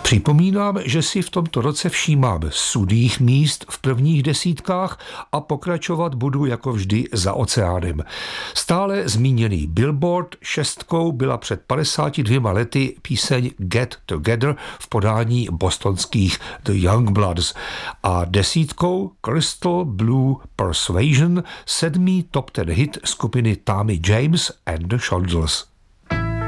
Připomínám, že si v tomto roce všímám sudých míst v prvních desítkách a pokračovat budu jako vždy za oceánem. Stále zmíněný Billboard 6 byla před 52 lety píseň Get Together v podání bostonských The Youngbloods a 10 Crystal Blue Persuasion, 7. top 10 hit skupiny Tommy James and the Shondells.